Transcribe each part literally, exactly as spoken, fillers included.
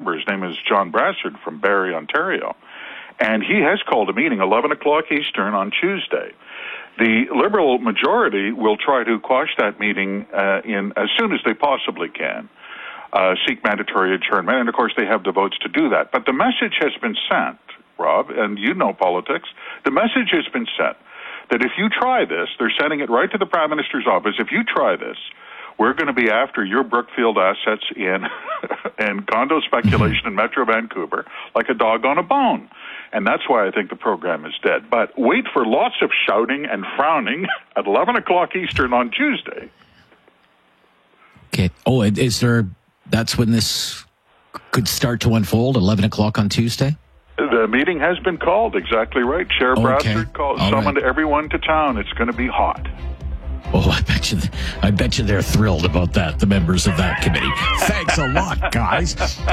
member. His name is John Brassard from Barrie, Ontario. And he has called a meeting, eleven o'clock Eastern, on Tuesday. The Liberal majority will try to quash that meeting uh, in as soon as they possibly can, uh, seek mandatory adjournment, and of course they have the votes to do that. But the message has been sent, Rob, and you know politics, the message has been sent that if you try this, they're sending it right to the Prime Minister's office, if you try this, we're going to be after your Brookfield assets in and condo speculation in Metro Vancouver like a dog on a bone. And that's why I think the program is dead. But wait for lots of shouting and frowning at eleven o'clock Eastern on Tuesday. Okay. Oh, is there, that's when this could start to unfold, eleven o'clock on Tuesday? The meeting has been called, exactly right. Chair Okay. Bradford called, summoned right. everyone to town. It's going to be hot. Oh, I bet you, I bet you they're thrilled about that, the members of that committee. Thanks a lot, guys.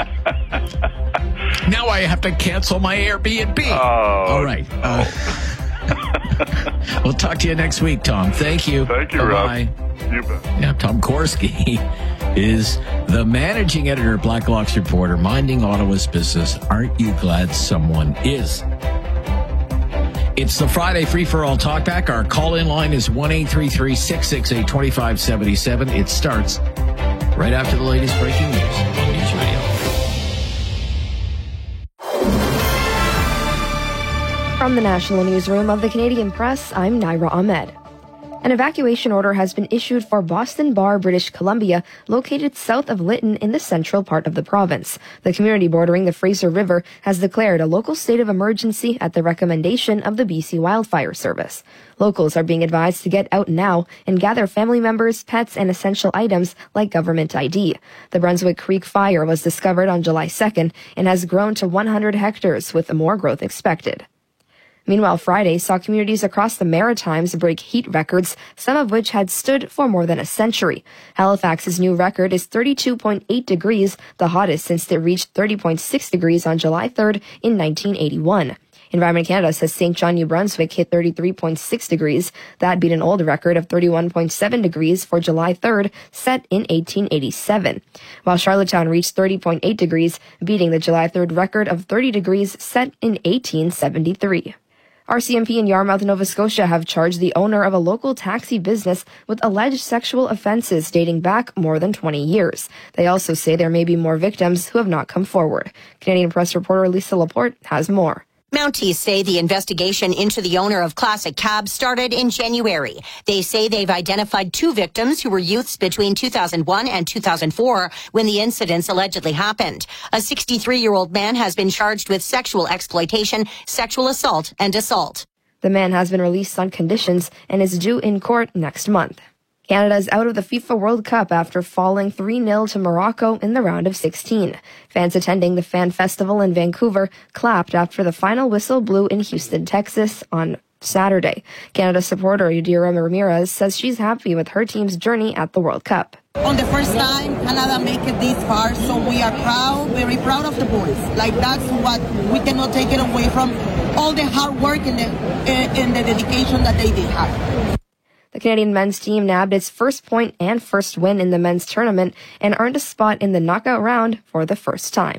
Now I have to cancel my Airbnb. Oh, all right. No. Uh, we'll talk to you next week, Tom. Thank you. Thank you, Bye-bye. Rob. You bet. Yeah, Tom Korski is the managing editor of Blacklock's Reporter, minding Ottawa's business. Aren't you glad someone is? It's the Friday Free-for-All Talkback. Our call-in line is one eight three three, six six eight, two five seven seven. It starts right after the latest breaking news on News Radio. From the National Newsroom of the Canadian Press, I'm Naira Ahmed. An evacuation order has been issued for Boston Bar, British Columbia, located south of Lytton in the central part of the province. The community bordering the Fraser River has declared a local state of emergency at the recommendation of the B C Wildfire Service. Locals are being advised to get out now and gather family members, pets, and essential items like government I D. The Brunswick Creek fire was discovered on July second and has grown to one hundred hectares, with more growth expected. Meanwhile, Friday saw communities across the Maritimes break heat records, some of which had stood for more than a century. Halifax's new record is thirty-two point eight degrees, the hottest since it reached thirty point six degrees on July third in nineteen eighty-one. Environment Canada says Saint John, New Brunswick hit thirty-three point six degrees. That beat an old record of thirty-one point seven degrees for July third, set in eighteen eighty-seven. While Charlottetown reached thirty point eight degrees, beating the July third record of thirty degrees set in eighteen seventy-three. R C M P in Yarmouth, Nova Scotia have charged the owner of a local taxi business with alleged sexual offences dating back more than twenty years. They also say there may be more victims who have not come forward. Canadian Press reporter Lisa Laporte has more. Mounties say the investigation into the owner of Classic Cab started in January. They say they've identified two victims who were youths between two thousand one and two thousand four when the incidents allegedly happened. A sixty-three-year-old man has been charged with sexual exploitation, sexual assault, and assault. The man has been released on conditions and is due in court next month. Canada is out of the FIFA World Cup after falling three nil to Morocco in the round of sixteen. Fans attending the Fan Festival in Vancouver clapped after the final whistle blew in Houston, Texas on Saturday. Canada supporter Yadira Ramirez says she's happy with her team's journey at the World Cup. On the first time, Canada make it this far, so we are proud, very proud of the boys. Like, that's what we cannot take it away from, all the hard work and the, and the dedication that they did have. The Canadian men's team nabbed its first point and first win in the men's tournament and earned a spot in the knockout round for the first time.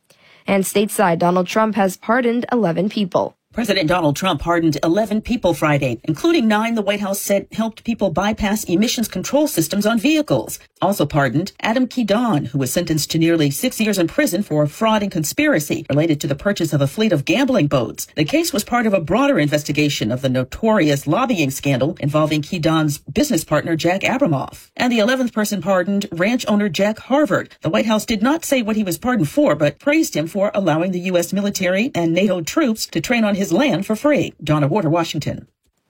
And stateside, Donald Trump has pardoned eleven people. President Donald Trump pardoned eleven people Friday, including nine the White House said helped people bypass emissions control systems on vehicles. Also pardoned Adam Kedon, who was sentenced to nearly six years in prison for fraud and conspiracy related to the purchase of a fleet of gambling boats. The case was part of a broader investigation of the notorious lobbying scandal involving Kedon's business partner Jack Abramoff. And the eleventh person pardoned, ranch owner Jack Harvard. The White House did not say what he was pardoned for, but praised him for allowing the U S military and NATO troops to train on his land for free. Donna Warder, Washington.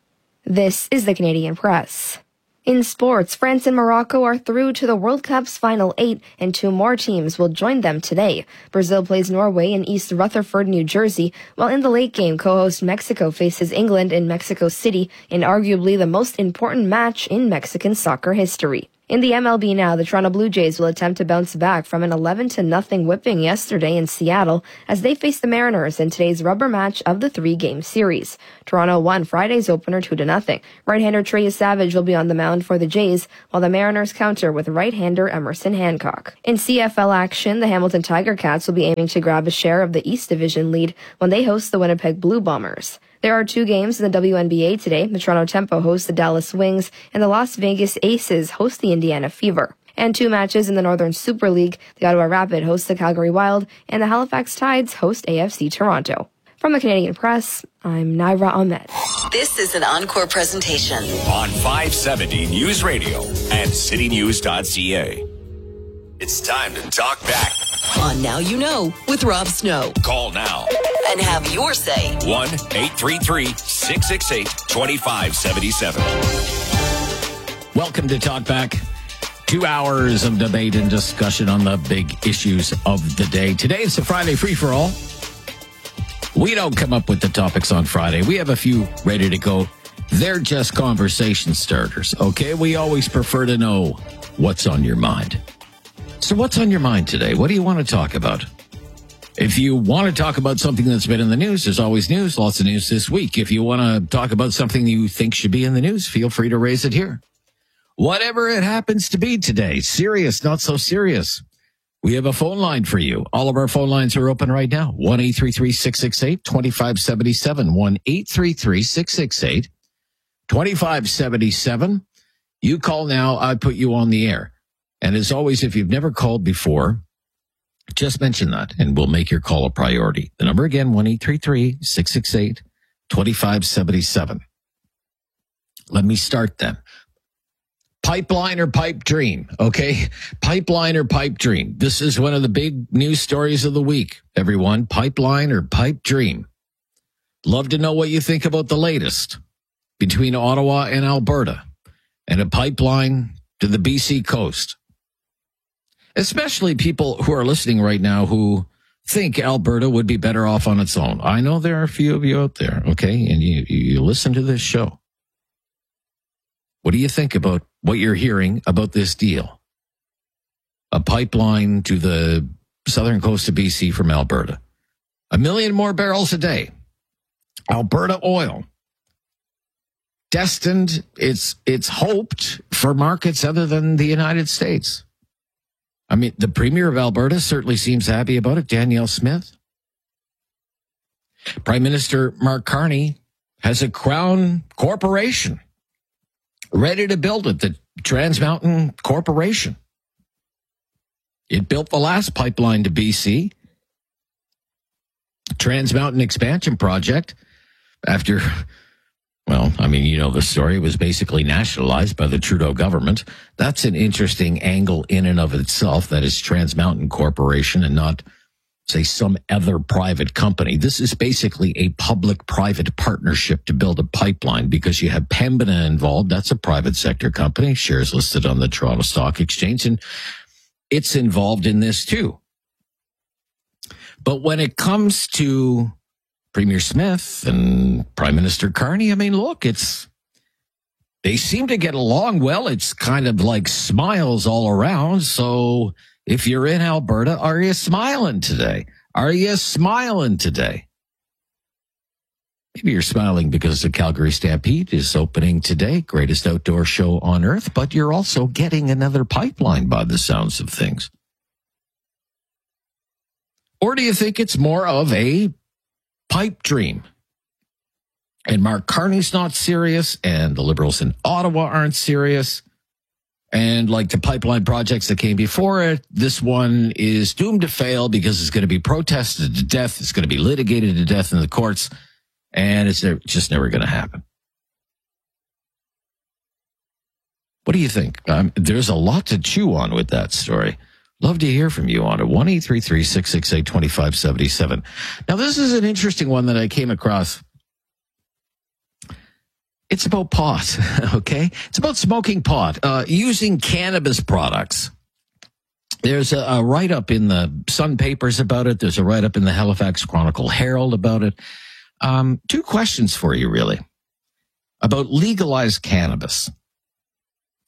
This is the Canadian Press. In sports, France and Morocco are through to the World Cup's final eight, and two more teams will join them today. Brazil plays Norway in East Rutherford, New Jersey, while in the late game, co-host Mexico faces England in Mexico City in arguably the most important match in Mexican soccer history. In the M L B now, the Toronto Blue Jays will attempt to bounce back from an eleven to nothing whipping yesterday in Seattle as they face the Mariners in today's rubber match of the three-game series. Toronto won Friday's opener two to nothing. Right-hander Trey Savage will be on the mound for the Jays, while the Mariners counter with right-hander Emerson Hancock. In C F L action, the Hamilton Tiger Cats will be aiming to grab a share of the East Division lead when they host the Winnipeg Blue Bombers. There are two games in the W N B A today. The Toronto Tempo hosts the Dallas Wings, and the Las Vegas Aces host the Indiana Fever. And two matches in the Northern Super League. The Ottawa Rapid hosts the Calgary Wild, and the Halifax Tides host A F C Toronto. From the Canadian Press, I'm Naira Ahmed. This is an Encore presentation on five seventy News Radio and city news dot c a. It's time to talk back on Now You Know with Rob Snow. Call now and have your say. one eight three three, six six eight, two five seven seven. Welcome to Talk Back. Two hours of debate and discussion on the big issues of the day. Today it's a Friday free-for-all. We don't come up with the topics on Friday. We have a few ready to go. They're just conversation starters, okay? We always prefer to know what's on your mind. So what's on your mind today? What do you want to talk about? If you want to talk about something that's been in the news, there's always news, lots of news this week. If you want to talk about something you think should be in the news, feel free to raise it here. Whatever it happens to be today, serious, not so serious. We have a phone line for you. All of our phone lines are open right now. one eight three three, six six eight, two five seven seven. one eight three three, six six eight, two five seven seven. You call now, I put you on the air. And as always, if you've never called before, just mention that and we'll make your call a priority. The number again, one eight three three, six six eight, two five seven seven. Let me start then. Pipeline or pipe dream, okay? Pipeline or pipe dream. This is one of the big news stories of the week, everyone. Pipeline or pipe dream. Love to know what you think about the latest between Ottawa and Alberta and a pipeline to the B C coast. Especially people who are listening right now who think Alberta would be better off on its own. I know there are a few of you out there, okay? And you, you listen to this show. What do you think about what you're hearing about this deal? A pipeline to the southern coast of B C from Alberta. A million more barrels a day. Alberta oil. Destined, it's, it's hoped for markets other than the United States. I mean, the Premier of Alberta certainly seems happy about it, Danielle Smith. Prime Minister Mark Carney has a Crown Corporation ready to build it, the Trans Mountain Corporation. It built the last pipeline to B C, Trans Mountain Expansion Project, after... Well, I mean, you know the story. It was basically nationalized by the Trudeau government. That's an interesting angle in and of itself. That is Trans Mountain Corporation and not, say, some other private company. This is basically a public-private partnership to build a pipeline because you have Pembina involved. That's a private sector company, shares listed on the Toronto Stock Exchange, and it's involved in this too. But when it comes to Premier Smith and Prime Minister Carney, I mean, look, it's, they seem to get along well. It's kind of like smiles all around. So if you're in Alberta, are you smiling today? Are you smiling today? Maybe you're smiling because the Calgary Stampede is opening today, greatest outdoor show on earth, but you're also getting another pipeline by the sounds of things. Or do you think it's more of a pipe dream? And Mark Carney's not serious, and the Liberals in Ottawa aren't serious. And like the pipeline projects that came before it, this one is doomed to fail because it's going to be protested to death. It's going to be litigated to death in the courts, and it's just never going to happen. What do you think? Um, there's a lot to chew on with that story. Love to hear from you on it. one eight three three, six six eight, two five seven seven. Now, this is an interesting one that I came across. It's about pot, okay? It's about smoking pot, uh, using cannabis products. There's a, a write-up in the Sun Papers about it. There's a write-up in the Halifax Chronicle Herald about it. Um, two questions for you, really, about legalized cannabis.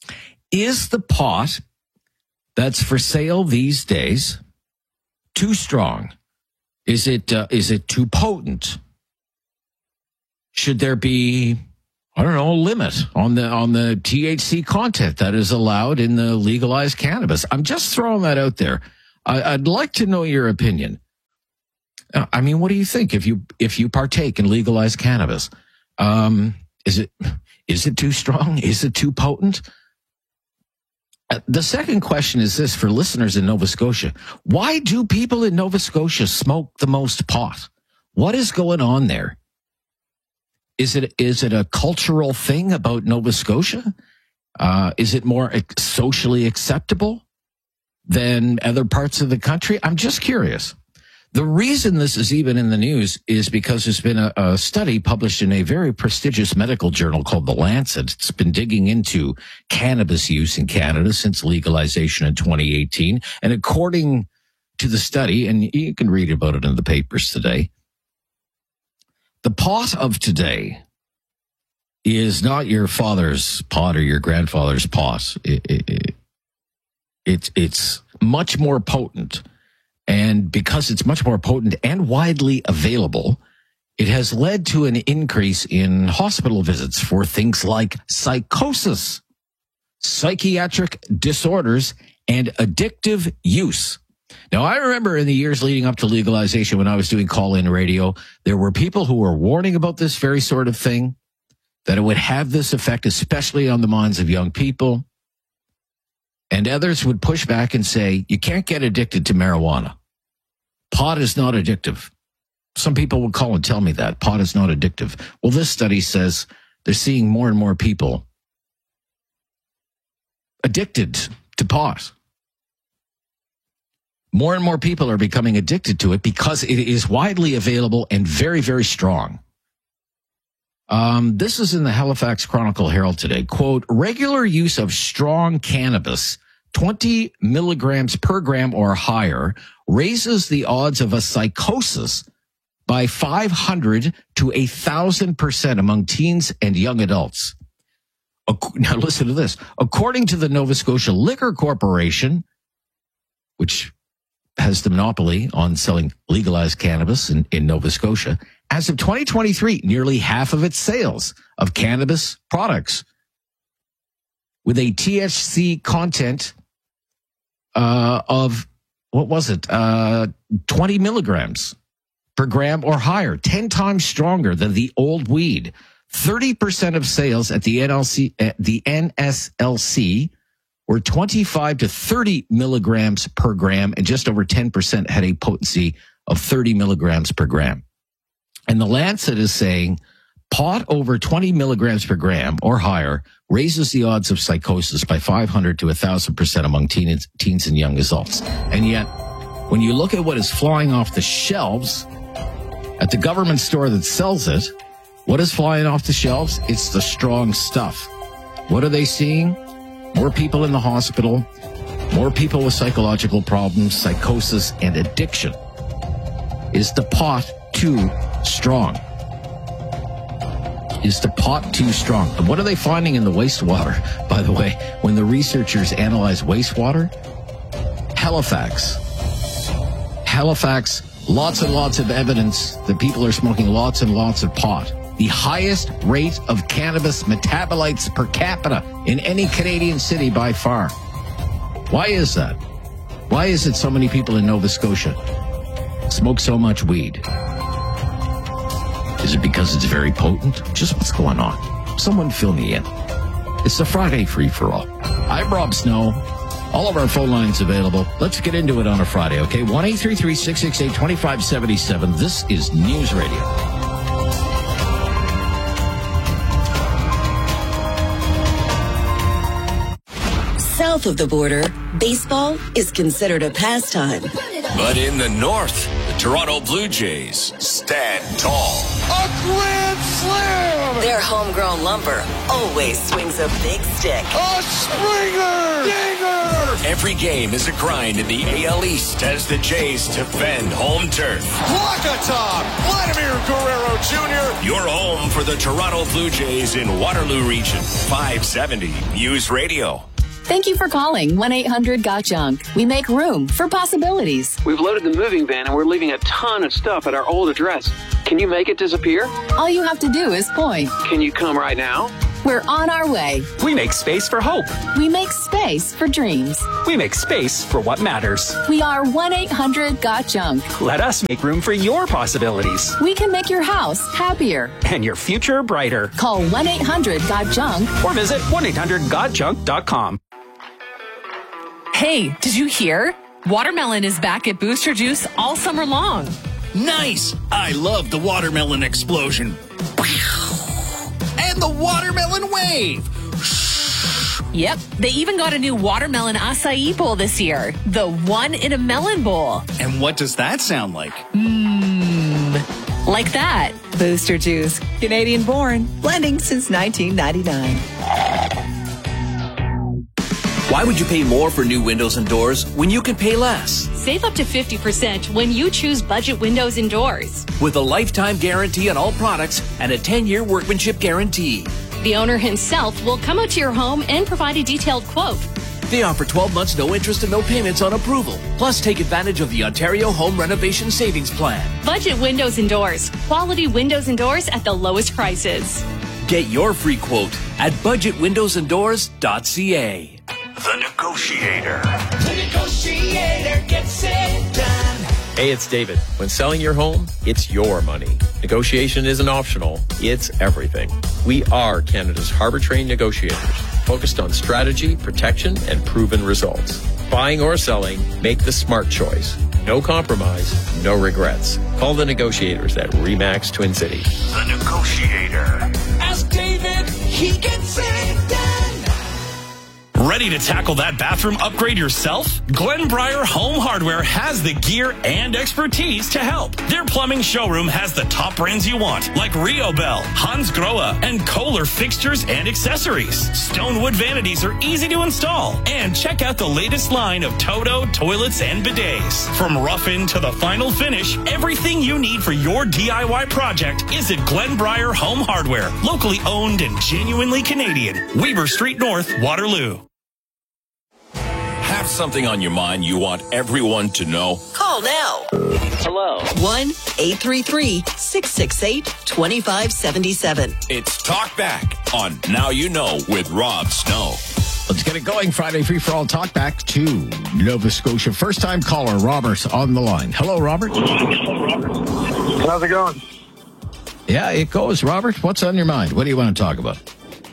Is the pot that's for sale these days too strong? Is it uh, is it too potent? Should there be, I don't know, a limit on the on the T H C content that is allowed in the legalized cannabis? I'm just throwing that out there. I, I'd like to know your opinion. Uh, I mean, what do you think if you if you partake in legalized cannabis? Um, is it is it too strong? Is it too potent? Uh, the second question is this for listeners in Nova Scotia. Why do people in Nova Scotia smoke the most pot? What is going on there? Is it is it a cultural thing about Nova Scotia? Uh, is it more socially acceptable than other parts of the country? I'm just curious. The reason this is even in the news is because there's been a, a study published in a very prestigious medical journal called The Lancet. It's been digging into cannabis use in Canada since legalization in twenty eighteen. And according to the study, and you can read about it in the papers today, the pot of today is not your father's pot or your grandfather's pot. It, it, it, it's, it's much more potent. And because it's much more potent and widely available, it has led to an increase in hospital visits for things like psychosis, psychiatric disorders, and addictive use. Now, I remember in the years leading up to legalization when I was doing call-in radio, there were people who were warning about this very sort of thing, that it would have this effect, especially on the minds of young people. And others would push back and say, you can't get addicted to marijuana. Pot is not addictive. Some people would call and tell me that. Pot is not addictive. Well, this study says they're seeing more and more people addicted to pot. More and more people are becoming addicted to it because it is widely available and very, very strong. Um, this is in the Halifax Chronicle Herald today. Quote, regular use of strong cannabis, twenty milligrams per gram or higher, raises the odds of a psychosis by five hundred to one thousand percent among teens and young adults. Now listen to this. According to the Nova Scotia Liquor Corporation, which has the monopoly on selling legalized cannabis in, in Nova Scotia, as of twenty twenty-three, nearly half of its sales of cannabis products with a T H C content uh, of, what was it, uh, twenty milligrams per gram or higher, ten times stronger than the old weed. thirty percent of sales at the N L C, at the N S L C were twenty-five to thirty milligrams per gram, and just over ten percent had a potency of thirty milligrams per gram. And the Lancet is saying pot over twenty milligrams per gram or higher raises the odds of psychosis by five hundred to one thousand percent among teens, teens and young adults. And yet, when you look at what is flying off the shelves at the government store that sells it, what is flying off the shelves? It's the strong stuff. What are they seeing? More people in the hospital, more people with psychological problems, psychosis, and addiction. Is the pot too strong? Is the pot too strong? And what are they finding in the wastewater, by the way, when the researchers analyze wastewater? Halifax. Halifax, lots and lots of evidence that people are smoking lots and lots of pot. The highest rate of cannabis metabolites per capita in any Canadian city by far. Why is that? Why is it so many people in Nova Scotia smoke so much weed? Is it because it's very potent? Just what's going on? Someone fill me in. It's the Friday free-for-all. I'm Rob Snow. All of our phone lines available. Let's get into it on a Friday, okay? one eight three three, six six eight, two five seven seven. This is News Radio. South of the border, baseball is considered a pastime. But in the north, the Toronto Blue Jays stand tall. A grand slam! Their homegrown lumber always swings a big stick. A Springer! Dinger! Every game is a grind in the A L East as the Jays defend home turf. Walk-a-top! Vladimir Guerrero Junior Your home for the Toronto Blue Jays in Waterloo Region. five seventy News Radio. Thank you for calling one eight hundred got junk. We make room for possibilities. We've loaded the moving van and we're leaving a ton of stuff at our old address. Can you make it disappear? All you have to do is point. Can you come right now? We're on our way. We make space for hope. We make space for dreams. We make space for what matters. We are one eight hundred got junk. Let us make room for your possibilities. We can make your house happier. And your future brighter. Call one eight hundred got junk. Or visit one eight hundred got junk dot com. Hey, did you hear? Watermelon is back at Booster Juice all summer long. Nice! I love the watermelon explosion. And the watermelon wave. Yep, they even got a new watermelon acai bowl this year. The one in a melon bowl. And what does that sound like? Mmm, like that. Booster Juice, Canadian born, blending since nineteen ninety-nine. Why would you pay more for new windows and doors when you can pay less? Save up to fifty percent when you choose Budget Windows and Doors. With a lifetime guarantee on all products and a ten-year workmanship guarantee. The owner himself will come out to your home and provide a detailed quote. They offer twelve months no interest and no payments on approval. Plus, take advantage of the Ontario Home Renovation Savings Plan. Budget Windows and Doors. Quality windows and doors at the lowest prices. Get your free quote at budget windows and doors dot c a. The Negotiator. The Negotiator gets it done. Hey, it's David. When selling your home, it's your money. Negotiation isn't optional, it's everything. We are Canada's harbor-trained negotiators, focused on strategy, protection, and proven results. Buying or selling, make the smart choice. No compromise, no regrets. Call the negotiators at RE/MAX Twin Cities. The Negotiator. Ask David, he gets it done. Ready to tackle that bathroom upgrade yourself? Glenbriar Home Hardware has the gear and expertise to help. Their plumbing showroom has the top brands you want, like Riobel, Hans Grohe, and Kohler fixtures and accessories. Stonewood vanities are easy to install. And check out the latest line of Toto toilets and bidets. From rough-in to the final finish, everything you need for your D I Y project is at Glenbriar Home Hardware, locally owned and genuinely Canadian. Weber Street North, Waterloo. Have something on your mind you want everyone to know? Call now. Hello. one eight three three, six six eight, two five seven seven. It's Talk Back on Now You Know with Rob Snow. Let's get it going. Friday Free for All Talk Back to Nova Scotia. First time caller, Robert, on the line. Hello, Robert. How's it going? Yeah, it goes, Robert. What's on your mind? What do you want to talk about?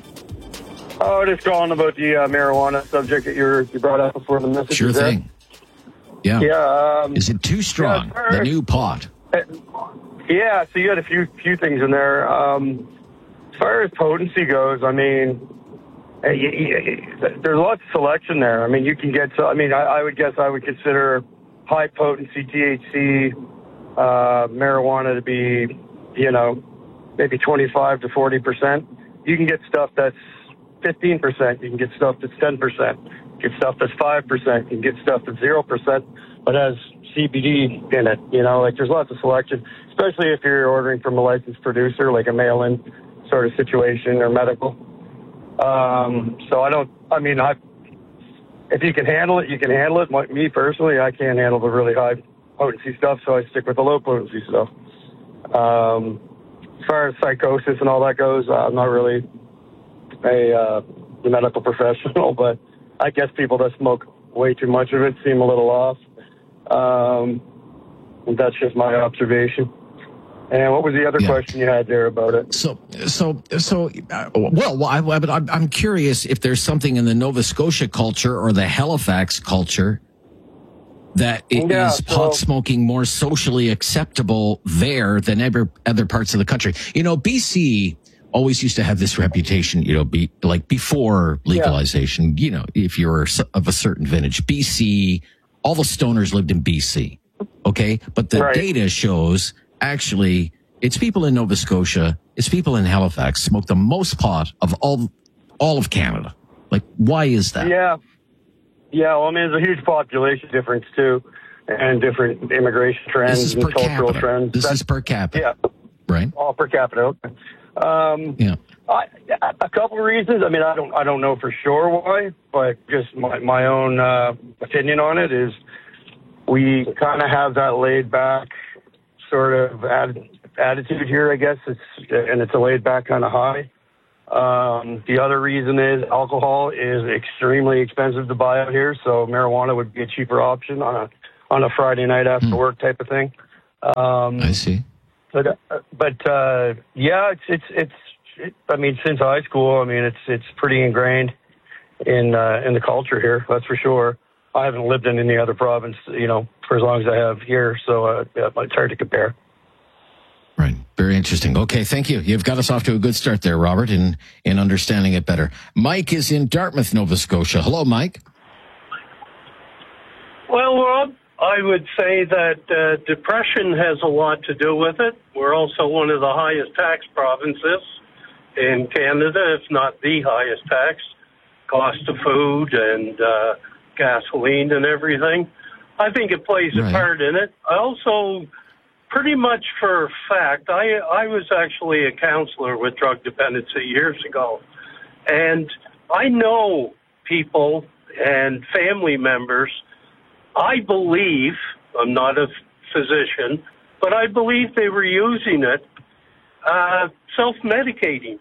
Oh, just calling about the uh, marijuana subject that you were, you brought up before the message. Sure there. thing. Yeah. Yeah. Um, Is it too strong? Yeah, the new pot. Yeah. So you had a few few things in there. Um, as far as potency goes, I mean, you, you, there's lots of selection there. I mean, you can get. So, I mean, I, I would guess I would consider high potency T H C uh, marijuana to be, you know, maybe twenty-five to forty percent. You can get stuff that's fifteen percent. You can get stuff that's ten percent. Get stuff that's five percent. You can get stuff that's zero percent, but has C B D in it. You know, like there's lots of selection, especially if you're ordering from a licensed producer, like a mail-in sort of situation or medical. Um, so I don't, I mean, I, if you can handle it, you can handle it. My, me personally, I can't handle the really high potency stuff, so I stick with the low potency stuff. Um, as far as psychosis and all that goes, uh, I'm not really a uh, medical professional, but I guess people that smoke way too much of it seem a little off. Um, that's just my observation. And what was the other yeah. question you had there about it? So, so, so, uh, well, well I, but I'm, I'm curious if there's something in the Nova Scotia culture or the Halifax culture that it yeah, is pot so, smoking more socially acceptable there than ever other parts of the country. You know, B C always used to have this reputation, you know, be like before legalization, yeah. you know, if you were of a certain vintage, B C, all the stoners lived in B C. Okay. But the right. data shows actually it's people in Nova Scotia, it's people in Halifax smoke the most pot of all, all of Canada. Like, why is that? Yeah. Yeah. Well, I mean, there's a huge population difference too, and different immigration trends and cultural capita. trends. This That's, is per capita. Yeah. Right. All per capita. Okay. Um, yeah. I, a couple of reasons. I mean, I don't, I don't know for sure why, but just my, my own uh, opinion on it is we kind of have that laid back sort of ad, attitude here, I guess. It's and it's a laid back kind of high. Um, the other reason is alcohol is extremely expensive to buy out here, so marijuana would be a cheaper option on a on a Friday night after hmm. work type of thing. Um, I see. But uh, but uh, yeah, it's it's it's. It, I mean, since high school, I mean, it's it's pretty ingrained in uh, in the culture here. That's for sure. I haven't lived in any other province, you know, for as long as I have here, so uh, yeah, it's hard to compare. Right. Very interesting. Okay, thank you. You've got us off to a good start there, Robert, in in understanding it better. Mike is in Dartmouth, Nova Scotia. Hello, Mike. Well, Rob, I would say that uh, depression has a lot to do with it. We're also one of the highest tax provinces in Canada, if not the highest tax, cost of food and uh, gasoline and everything. I think it plays right. a part in it. I also, pretty much for a fact, I, I was actually a counselor with drug dependency years ago. And I know people and family members, I believe, I'm not a physician, but I believe they were using it, uh, self-medicating.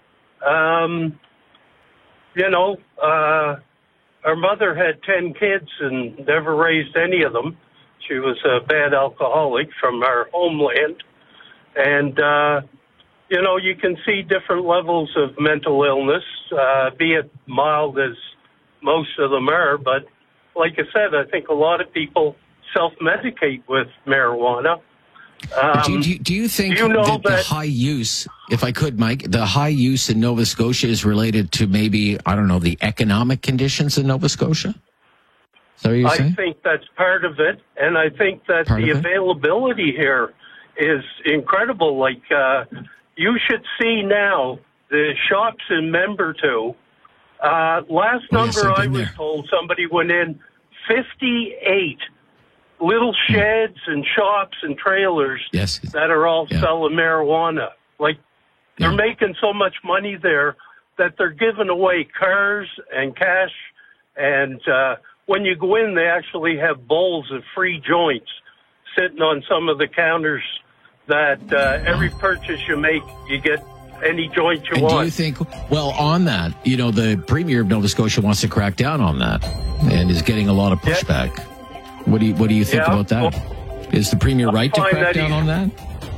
Um, you know, uh, our mother had ten kids and never raised any of them. She was a bad alcoholic from our homeland. And, uh, you know, you can see different levels of mental illness, uh, be it mild as most of them are. But like I said, I think a lot of people self-medicate with marijuana. Um, do, you, do, you, do you think you know that, that the high use, if I could, Mike, the high use in Nova Scotia is related to maybe, I don't know, the economic conditions in Nova Scotia? Is that what you're I saying? think that's part of it, and I think that part the availability here is incredible. Like, uh, you should see now the shops in Membertou. Uh, last oh, yes, number I was there. told, somebody went in fifty-eight little sheds and shops and trailers yes. that are all yeah. selling marijuana. Like, they're yeah. making so much money there that they're giving away cars and cash. And uh, when you go in, they actually have bowls of free joints sitting on some of the counters that uh, every purchase you make, you get any joint you and want. Do you think, well, on that, you know, the Premier of Nova Scotia wants to crack down on that and is getting a lot of pushback. Yeah. What do you What do you think yeah, about that? well, Is the Premier right to crack down on that?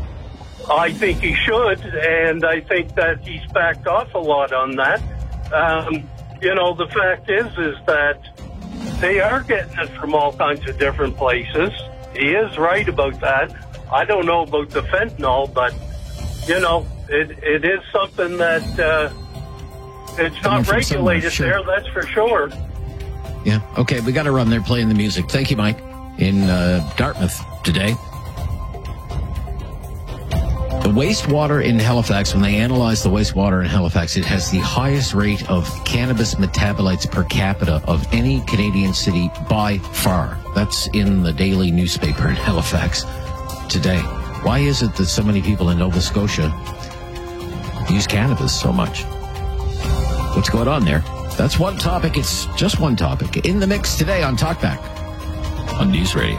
I think he should, and I think that he's backed off a lot on that. Um, you know, the fact is, is that they are getting it from all kinds of different places. He is right about that. I don't know about the fentanyl, but, you know, it it is something that uh, it's not regulated sure. there, that's for sure. Yeah. Okay, we got to run. They're playing the music. Thank you, Mike, in uh, Dartmouth today. The wastewater in Halifax, when they analyze the wastewater in Halifax, it has the highest rate of cannabis metabolites per capita of any Canadian city by far. That's in the daily newspaper in Halifax today. Why is it that so many people in Nova Scotia use cannabis so much? What's going on there? That's one topic. It's just one topic. In the mix today on Talkback on News Radio.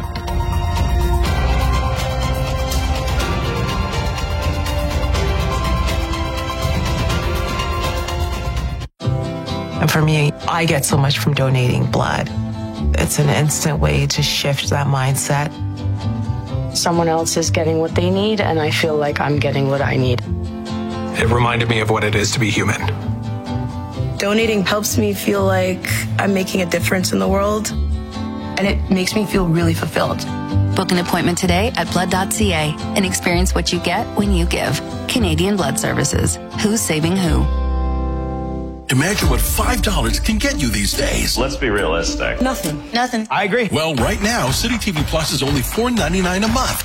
And for me, I get so much from donating blood. It's an instant way to shift that mindset. Someone else is getting what they need, and I feel like I'm getting what I need. It reminded me of what it is to be human. Donating helps me feel like I'm making a difference in the world, and it makes me feel really fulfilled. Book an appointment today at blood dot c a and experience what you get when you give. Canadian Blood Services. Who's saving who? Imagine what five dollars can get you these days. Let's be realistic. Nothing. Nothing. I agree. Well, right now, City T V Plus is only four ninety-nine a month.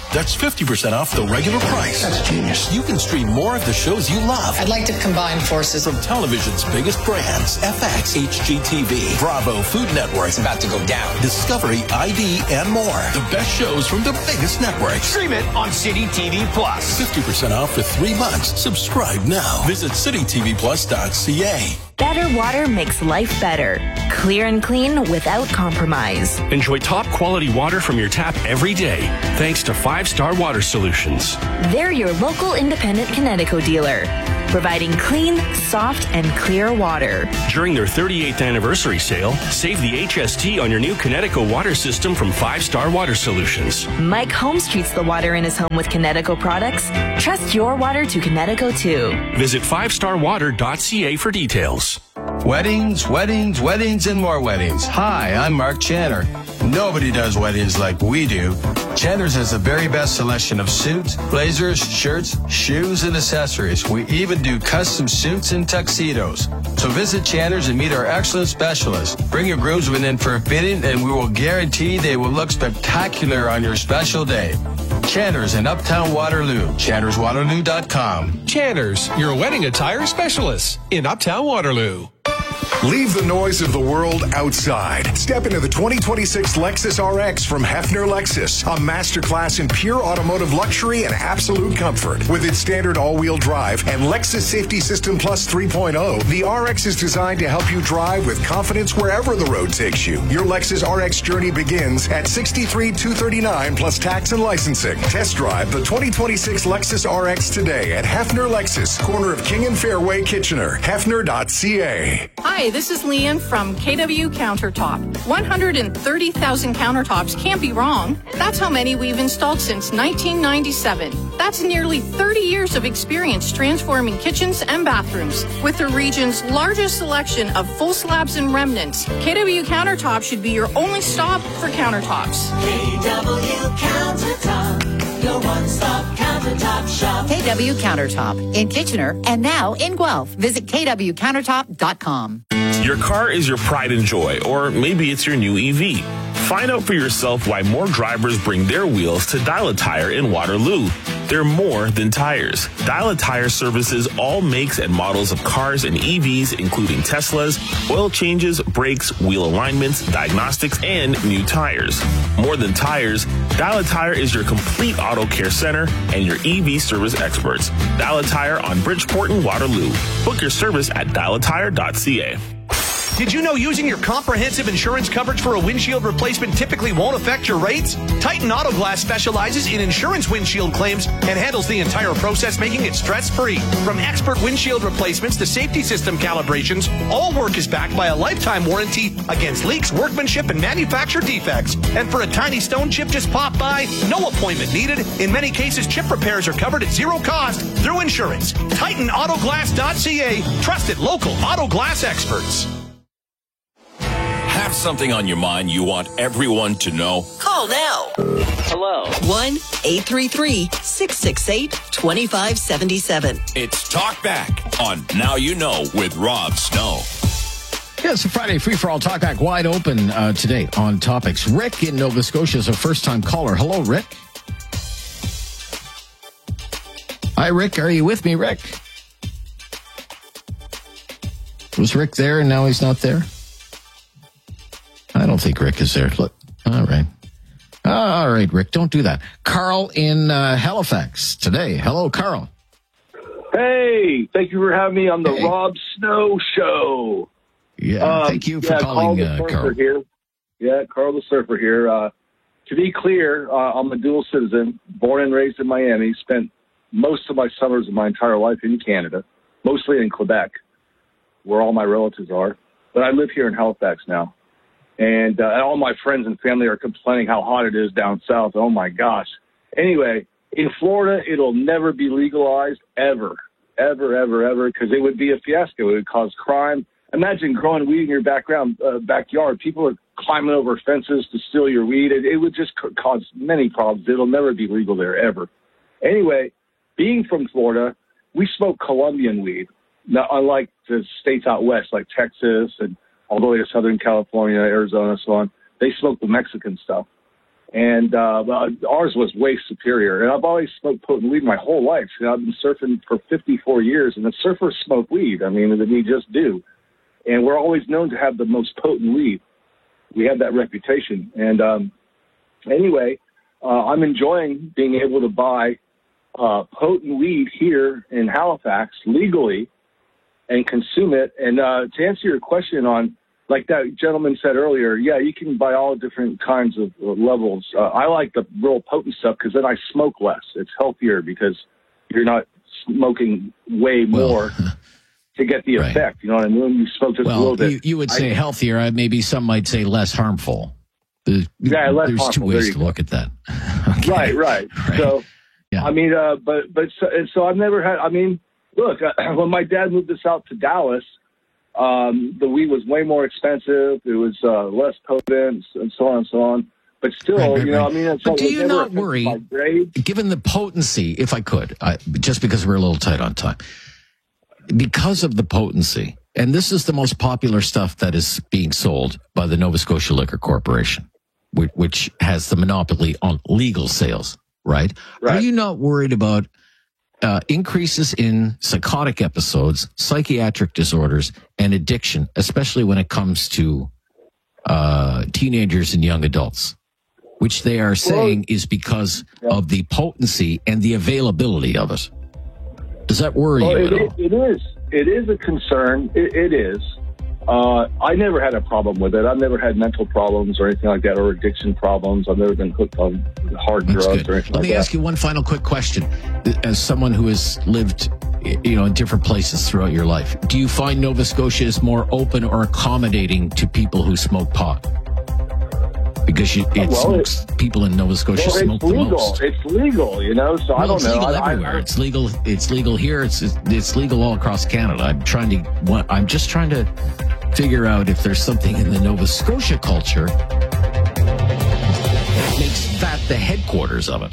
That's fifty percent off the regular price. That's genius. You can stream more of the shows you love. I'd like to combine forces. From television's biggest brands, F X, H G T V, Bravo, Food Network. It's about to go down. Discovery, I D, and more. The best shows from the biggest networks. Stream it on City T V Plus. fifty percent off for three months. Subscribe now. Visit city t v plus dot c a. Better water makes life better. Clear and clean without compromise. Enjoy top quality water from your tap every day, thanks to Five Star Water Solutions. They're your local independent Connecticut dealer, providing clean, soft, and clear water. During their thirty-eighth anniversary sale, save the H S T on your new Connecticut water system from Five Star Water Solutions. Mike Holmes treats the water in his home with Connecticut products. Trust your water to Connecticut too. Visit five star water dot c a for details. Weddings, weddings, weddings, and more weddings. Hi, I'm Mark Channer. Nobody does weddings like we do. Channer's has the very best selection of suits, blazers, shirts, shoes, and accessories. We even do custom suits and tuxedos. So visit Channer's and meet our excellent specialists. Bring your groomsmen in for a fitting, and we will guarantee they will look spectacular on your special day. Channer's in Uptown Waterloo. Channers Waterloo dot com. Channer's, your wedding attire specialist in Uptown Waterloo. Leave the noise of the world outside. Step into the twenty twenty-six Lexus R X from Hefner Lexus, a masterclass in pure automotive luxury and absolute comfort. With its standard all-wheel drive and Lexus Safety System Plus three point oh, the R X is designed to help you drive with confidence wherever the road takes you. Your Lexus R X journey begins at sixty-three thousand two hundred thirty-nine dollars plus tax and licensing. Test drive the twenty twenty-six Lexus R X today at Hefner Lexus, corner of King and Fairway, Kitchener. Hefner dot c a. Hi, this is Leanne from K W Countertop. one hundred thirty thousand countertops can't be wrong. That's how many we've installed since nineteen ninety-seven. That's nearly thirty years of experience transforming kitchens and bathrooms. With the region's largest selection of full slabs and remnants, K W Countertop should be your only stop for countertops. K W Countertop, your one-stop countertop shop. K W Countertop in Kitchener and now in Guelph. Visit k w countertop dot com. Your car is your pride and joy, or maybe it's your new E V. Find out for yourself why more drivers bring their wheels to Dial a Tire in Waterloo. They're more than tires. Dial a Tire services all makes and models of cars and E Vs, including Teslas, oil changes, brakes, wheel alignments, diagnostics, and new tires. More than tires, Dial a Tire is your complete auto care center and your E V service experts. Dial a Tire on Bridgeport and Waterloo. Book your service at dial a tire dot c a. Did you know using your comprehensive insurance coverage for a windshield replacement typically won't affect your rates? Titan Auto Glass specializes in insurance windshield claims and handles the entire process, making it stress-free. From expert windshield replacements to safety system calibrations, all work is backed by a lifetime warranty against leaks, workmanship, and manufacturer defects. And for a tiny stone chip just pop by, no appointment needed. In many cases, chip repairs are covered at zero cost through insurance. Titan Auto Glass dot c a, trusted local auto glass experts. Have something on your mind you want everyone to know? Call now. Hello. one eight three three, six six eight, two five seven seven. It's Talk Back on Now You Know with Rob Snow. Yeah, it's a Friday free-for-all Talk Back wide open uh, today on topics. Rick in Nova Scotia is a first-time caller. Hello, Rick. Hi, Rick. Are you with me, Rick? Was Rick there and now he's not there? I don't think Rick is there. Look, all right. All right, Rick, don't do that. Carl in uh, Halifax today. Hello, Carl. Hey, thank you for having me on the hey. Rob Snow Show. Yeah, um, thank you for yeah, calling, Carl. Uh, Carl. Here. Yeah, Carl the Surfer here. Uh, to be clear, uh, I'm a dual citizen, born and raised in Miami, spent most of my summers of my entire life in Canada, mostly in Quebec, where all my relatives are. But I live here in Halifax now. And uh, all my friends and family are complaining how hot it is down south. Oh, my gosh. Anyway, in Florida, it'll never be legalized, ever, ever, ever, ever, because it would be a fiasco. It would cause crime. Imagine growing weed in your background, uh, backyard. People are climbing over fences to steal your weed. It, it would just cause many problems. It'll never be legal there, ever. Anyway, being from Florida, we smoke Colombian weed, not unlike the states out west, like Texas and all the way to Southern California, Arizona, so on. They smoke the Mexican stuff. And uh, well, ours was way superior. And I've always smoked potent weed my whole life. You know, I've been surfing for fifty-four years, and the surfers smoke weed. I mean, we just do. And we're always known to have the most potent weed. We have that reputation. And um, anyway, uh, I'm enjoying being able to buy uh, potent weed here in Halifax legally and consume it. And uh, to answer your question on, like that gentleman said earlier, yeah, you can buy all different kinds of uh, levels. Uh, I like the real potent stuff because then I smoke less. It's healthier because you're not smoking way more well, to get the right. effect. You know what I mean? You smoke just well, a little bit. You, you would say I, healthier. Uh, maybe some might say less harmful. Uh, yeah, less There's harmful. two ways there to go. look at that. Okay. Right, right, right. So, yeah. I mean, uh, but but so, and so I've never had. I mean, look, uh, when my dad moved us out to Dallas. Um, the weed was way more expensive. It was uh, less potent, and so on and so on. But still, right, right, you know, right. I mean, it's but do you not worry, given the potency, if I could, I, just because we're a little tight on time, because of the potency, and this is the most popular stuff that is being sold by the Nova Scotia Liquor Corporation, which, which has the monopoly on legal sales, right? right. Are you not worried about Uh, increases in psychotic episodes, psychiatric disorders, and addiction, especially when it comes to uh, teenagers and young adults, which they are saying well, is because yeah. of the potency and the availability of it? Does that worry well, you it, at all? It is. It is a concern. It, it is. Uh, I never had a problem with it. I've never had mental problems or anything like that, or addiction problems. I've never been hooked on hard That's drugs good. or anything Let like me that. ask you one final quick question. As someone who has lived, you know, in different places throughout your life, do you find Nova Scotia is more open or accommodating to people who smoke pot? Because you, it well, smokes, it, people in Nova Scotia well, smoke it's legal. the most. It's legal, you know. So well, I don't it's know. legal I, everywhere. I, I, it's legal. It's legal here. It's it's legal all across Canada. I'm trying to. I'm just trying to figure out if there's something in the Nova Scotia culture that makes that the headquarters of it.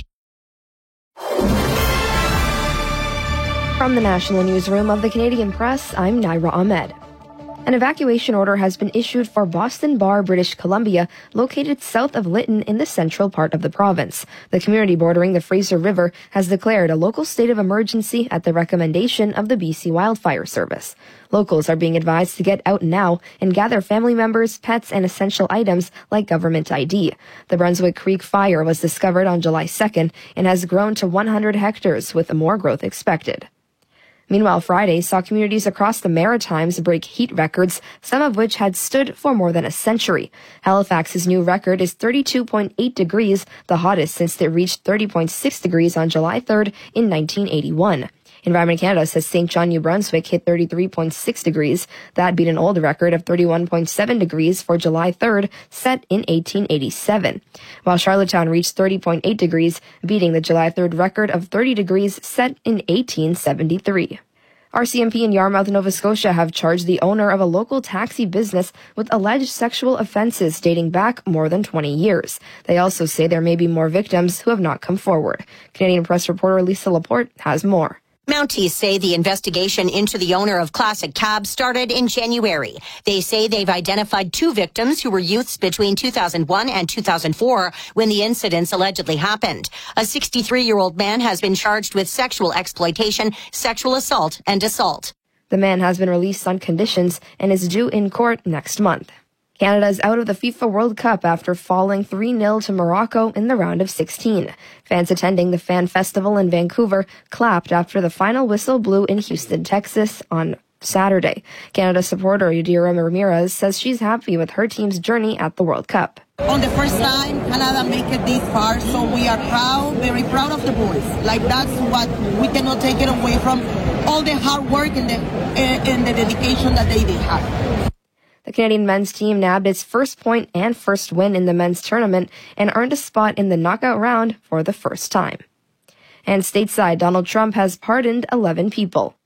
From the National Newsroom of the Canadian Press, I'm Naira Ahmed. An evacuation order has been issued for Boston Bar, British Columbia, located south of Lytton in the central part of the province. The community bordering the Fraser River has declared a local state of emergency at the recommendation of the B C Wildfire Service. Locals are being advised to get out now and gather family members, pets, and essential items like government I D. The Brunswick Creek fire was discovered on July second and has grown to one hundred hectares, with more growth expected. Meanwhile, Friday saw communities across the Maritimes break heat records, some of which had stood for more than a century. Halifax's new record is thirty-two point eight degrees, the hottest since it reached thirty point six degrees on July third in nineteen eighty-one. Environment Canada says Saint John, New Brunswick hit thirty-three point six degrees. That beat an old record of thirty-one point seven degrees for July third, set in eighteen eighty-seven. While Charlottetown reached thirty point eight degrees, beating the July third record of thirty degrees set in eighteen seventy-three. R C M P in Yarmouth, Nova Scotia have charged the owner of a local taxi business with alleged sexual offenses dating back more than twenty years. They also say there may be more victims who have not come forward. Canadian Press reporter Lisa Laporte has more. Mounties say the investigation into the owner of Classic Cab started in January. They say they've identified two victims who were youths between two thousand one and two thousand four when the incidents allegedly happened. A sixty-three-year-old man has been charged with sexual exploitation, sexual assault, and assault. The man has been released on conditions and is due in court next month. Canada is out of the FIFA World Cup after falling three nil to Morocco in the round of sixteen. Fans attending the Fan Festival in Vancouver clapped after the final whistle blew in Houston, Texas on Saturday. Canada supporter Yadira Ramirez says she's happy with her team's journey at the World Cup. On the first time, Canada make it this far, so we are proud, very proud of the boys. Like, that's what we cannot take it away from, all the hard work and the, uh, and the dedication that they did have. The Canadian men's team nabbed its first point and first win in the men's tournament and earned a spot in the knockout round for the first time. And stateside, Donald Trump has pardoned eleven people.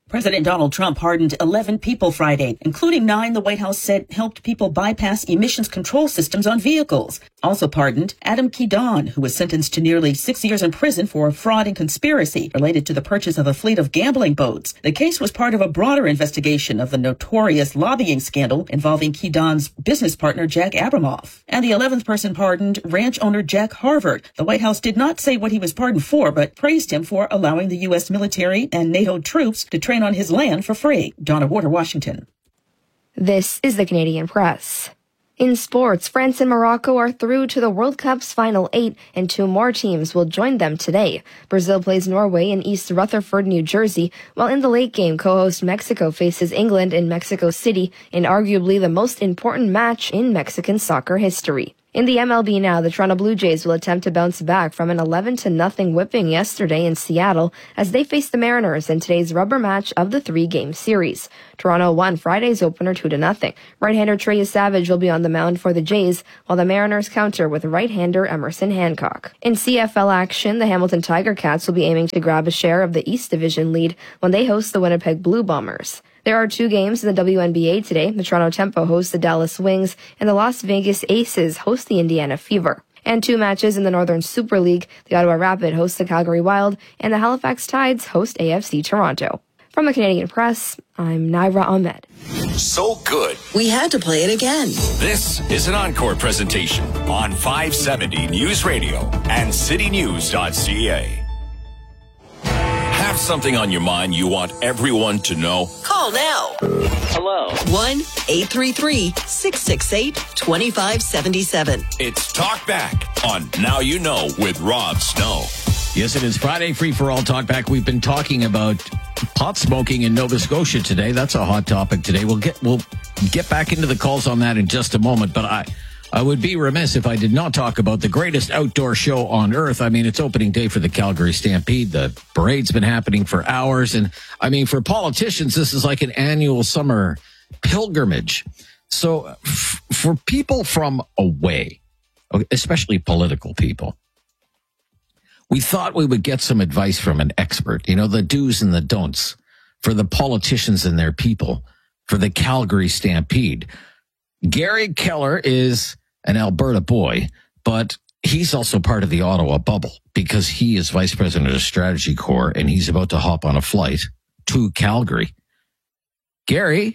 President Donald Trump pardoned eleven people Friday, including nine the White House said helped people bypass emissions control systems on vehicles. Also pardoned Adam Kedon, who was sentenced to nearly six years in prison for fraud and conspiracy related to the purchase of a fleet of gambling boats. The case was part of a broader investigation of the notorious lobbying scandal involving Kedon's business partner Jack Abramoff. And the eleventh person pardoned, ranch owner Jack Harvard. The White House did not say what he was pardoned for, but praised him for allowing the U S military and NATO troops to train on his land for free. Donna Warder, Washington. This is the Canadian Press. In sports, France and Morocco are through to the World Cup's final eight, and two more teams will join them today. Brazil plays Norway in East Rutherford, New Jersey, while in the late game, co-host Mexico faces England in Mexico City in arguably the most important match in Mexican soccer history. In the M L B now, the Toronto Blue Jays will attempt to bounce back from an eleven to nothing whipping yesterday in Seattle as they face the Mariners in today's rubber match of the three-game series. Toronto won Friday's opener two to nothing. Right-hander Trey Savage will be on the mound for the Jays, while the Mariners counter with right-hander Emerson Hancock. In C F L action, the Hamilton Tiger Cats will be aiming to grab a share of the East Division lead when they host the Winnipeg Blue Bombers. There are two games in the W N B A today. The Toronto Tempo hosts the Dallas Wings, and the Las Vegas Aces host the Indiana Fever. And two matches in the Northern Super League. The Ottawa Rapid hosts the Calgary Wild, and the Halifax Tides host A F C Toronto. From the Canadian Press, I'm Naira Ahmed. So good, we had to play it again. This is an encore presentation on five seventy News Radio and city news dot c a. Have something on your mind you want everyone to know? Call now. Hello. one eight three three, six six eight, two five seven seven. It's Talk Back on Now You Know with Rob Snow. Yes, it is Friday, Free for All Talk Back. We've been talking about pot smoking in Nova Scotia today. That's a hot topic today. We'll get we'll get back into the calls on that in just a moment, but I I would be remiss if I did not talk about the greatest outdoor show on earth. I mean, it's opening day for the Calgary Stampede. The parade's been happening for hours. And I mean, for politicians, this is like an annual summer pilgrimage. So f- for people from away, especially political people, we thought we would get some advice from an expert, you know, the do's and the don'ts for the politicians and their people for the Calgary Stampede. Gary Keller is an Alberta boy, but he's also part of the Ottawa bubble because he is vice president of Strategy Corps and he's about to hop on a flight to Calgary. Gary?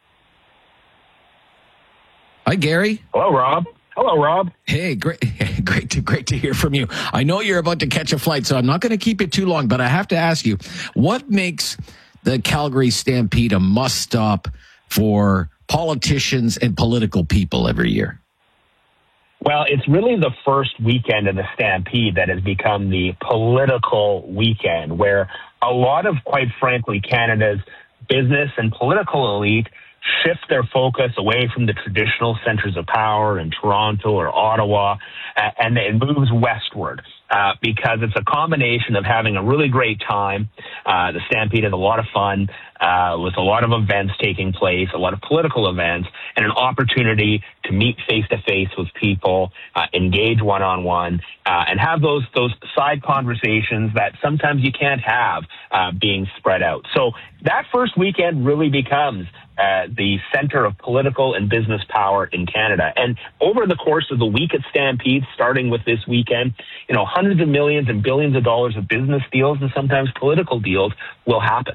Hi, Gary. Hello, Rob. Hello, Rob. Hey, great, great to great to hear from you. I know you're about to catch a flight, so I'm not going to keep it too long, but I have to ask you, what makes the Calgary Stampede a must-stop for politicians and political people every year? Well, it's really the first weekend of the Stampede that has become the political weekend, where a lot of, quite frankly, Canada's business and political elite shift their focus away from the traditional centers of power in Toronto or Ottawa, and it moves westward. Uh, because it's a combination of having a really great time. Uh, the Stampede is a lot of fun, uh, with a lot of events taking place, a lot of political events, and an opportunity to meet face-to-face with people, uh, engage one-on-one, uh, and have those those side conversations that sometimes you can't have uh, being spread out. So that first weekend really becomes Uh, the center of political and business power in Canada. And over the course of the week at Stampede, starting with this weekend, you know, hundreds of millions and billions of dollars of business deals and sometimes political deals will happen.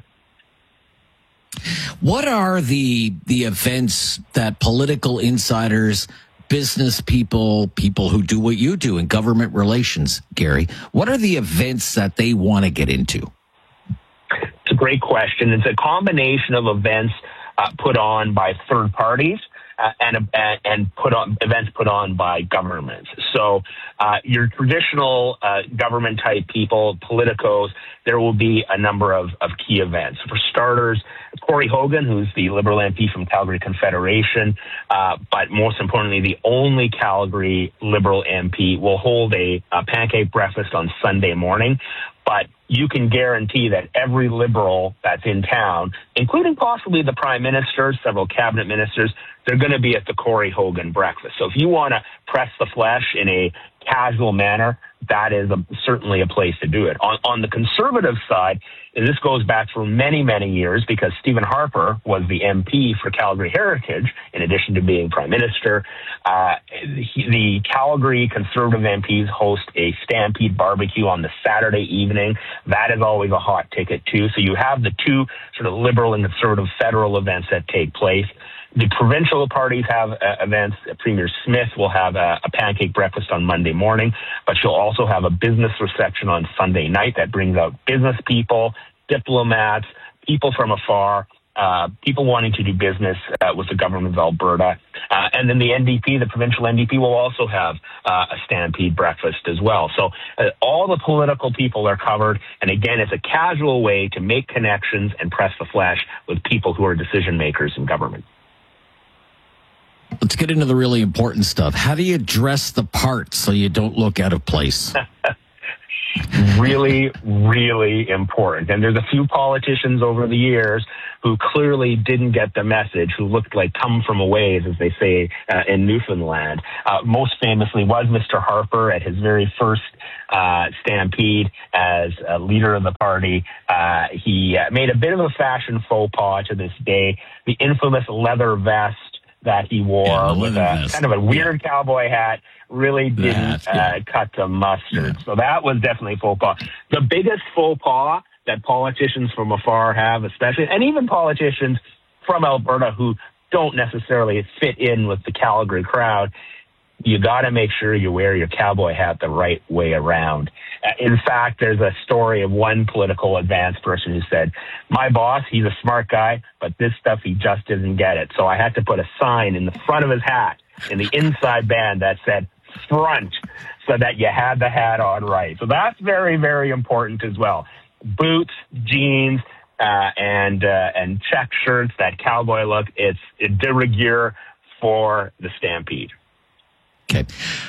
What are the the events that political insiders, business people, people who do what you do in government relations, Gary, what are the events that they want to get into? It's a great question. It's a combination of events Uh, put on by third parties uh, and uh, and put on events put on by governments. So uh, your traditional uh, government type people, politicos, there will be a number of, of key events. For starters, Corey Hogan, who's the Liberal M P from Calgary Confederation, uh, but most importantly, the only Calgary Liberal M P, will hold a, a pancake breakfast on Sunday morning. But you can guarantee that every Liberal that's in town, including possibly the Prime Minister, several cabinet ministers, they're going to be at the Corey Hogan breakfast. So if you want to press the flesh in a casual manner, that is a, certainly a place to do it. On, on the conservative side, and this goes back for many, many years because Stephen Harper was the M P for Calgary Heritage, in addition to being Prime Minister. Uh, he, the Calgary Conservative M Ps host a Stampede barbecue on the Saturday evening. That is always a hot ticket, too. So you have the two sort of liberal and conservative federal events that take place. The provincial parties have uh, events. Premier Smith will have a, a pancake breakfast on Monday morning, but she'll also have a business reception on Sunday night that brings out business people, diplomats, people from afar, uh, people wanting to do business uh, with the government of Alberta. Uh, and then the N D P, the provincial N D P, will also have uh, a Stampede breakfast as well. So uh, all the political people are covered. And again, it's a casual way to make connections and press the flesh with people who are decision makers in government. Let's get into the really important stuff. How do you dress the part so you don't look out of place? Really, really important. And there's a few politicians over the years who clearly didn't get the message, who looked like come from a ways, as they say uh, in Newfoundland. Uh, most famously was Mister Harper at his very first uh, Stampede as a leader of the party. Uh, he uh, made a bit of a fashion faux pas to this day. The infamous leather vest that he wore yeah, with a kind of a weird yeah. cowboy hat really didn't that, yeah. uh, cut the mustard. Yeah. So that was definitely faux pas. The biggest faux pas that politicians from afar have, especially, and even politicians from Alberta who don't necessarily fit in with the Calgary crowd, you got to make sure you wear your cowboy hat the right way around. Uh, in fact, there's a story of one political advanced person who said, my boss, he's a smart guy, but this stuff, he just doesn't get it. So I had to put a sign in the front of his hat in the inside band that said front so that you had the hat on right. So that's very, very important as well. Boots, jeans, uh, and, uh, and check shirts, that cowboy look, it's de rigueur for the Stampede. Okay.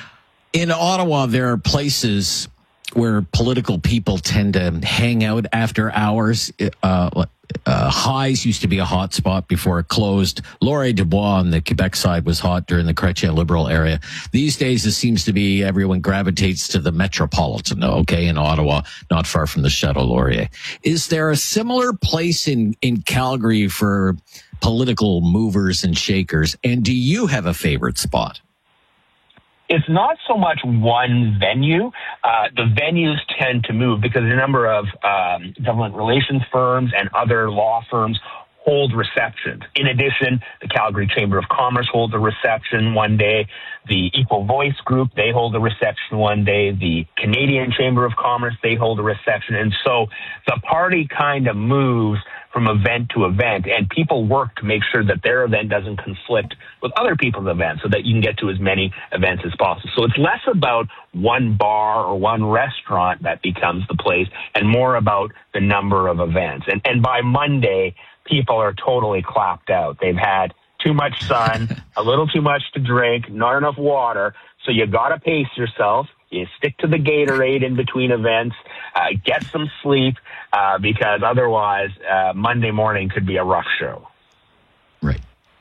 In Ottawa, there are places where political people tend to hang out after hours. Uh, uh, Highs used to be a hot spot before it closed. Laurier Dubois on the Quebec side was hot during the Chrétien Liberal area. These days, it seems to be everyone gravitates to the Metropolitan, okay, in Ottawa, not far from the Chateau Laurier. Is there a similar place in, in Calgary for political movers and shakers? And do you have a favorite spot? It's not so much one venue. Uh, the venues tend to move because a number of um, government relations firms and other law firms hold receptions. In addition, the Calgary Chamber of Commerce holds a reception one day. The Equal Voice Group, they hold a reception one day. The Canadian Chamber of Commerce, they hold a reception. And so the party kind of moves from event to event, and people work to make sure that their event doesn't conflict with other people's events so that you can get to as many events as possible. So it's less about one bar or one restaurant that becomes the place and more about the number of events. And, and by Monday, people are totally clapped out. They've had too much sun, a little too much to drink, not enough water. So you got to pace yourself. You stick to the Gatorade in between events, uh, get some sleep, uh, because otherwise uh, Monday morning could be a rough show. Right.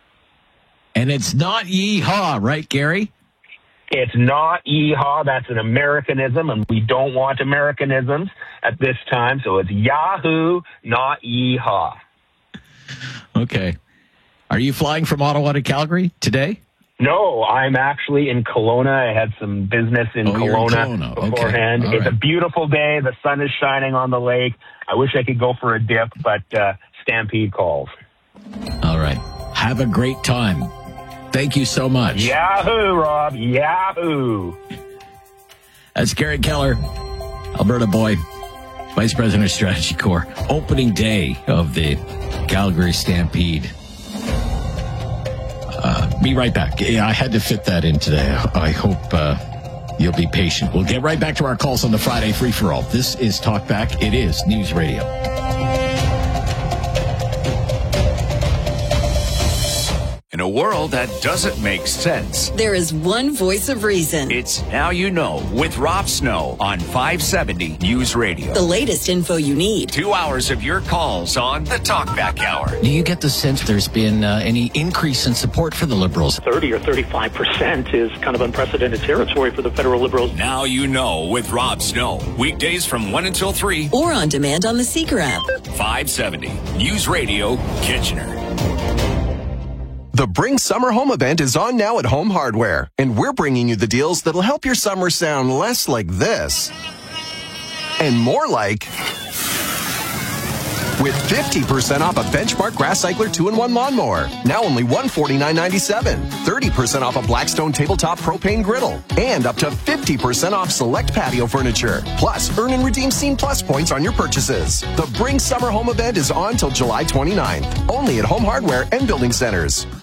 And it's not yee-haw, right, Gary? It's not yee-haw. That's an Americanism, and we don't want Americanisms at this time. So it's Yahoo, not yee-haw. Okay. Are you flying from Ottawa to Calgary today? No, I'm actually in Kelowna. I had some business in, oh, Kelowna, in Kelowna beforehand. Okay. It's right. a beautiful day. The sun is shining on the lake. I wish I could go for a dip, but uh, Stampede calls. All right. Have a great time. Thank you so much. Yahoo, Rob. Yahoo. That's Gary Keller, Alberta boy, Vice President of Strategy Corps. Opening day of the Calgary Stampede. Uh, be right back. Yeah, I had to fit that in today. I hope uh, you'll be patient. We'll get right back to our calls on the Friday free-for-all. This is Talkback. It is News Radio. In a world that doesn't make sense, there is one voice of reason. It's Now You Know with Rob Snow on five seventy News Radio. The latest info you need. Two hours of your calls on the Talkback Hour. Do you get the sense there's been uh, any increase in support for the Liberals? thirty or thirty-five percent is kind of unprecedented territory for the federal Liberals. Now You Know with Rob Snow. Weekdays from one until three. Or on demand on the Seeker app. five seventy News Radio, Kitchener. The Bring Summer Home event is on now at Home Hardware, and we're bringing you the deals that'll help your summer sound less like this and more like with fifty percent off a Benchmark Grass Cycler two in one lawnmower, now only one hundred forty-nine dollars and ninety-seven cents, thirty percent off a Blackstone tabletop propane griddle, and up to fifty percent off select patio furniture. Plus, earn and redeem Scene Plus points on your purchases. The Bring Summer Home event is on till July twenty-ninth, only at Home Hardware and Building Centers.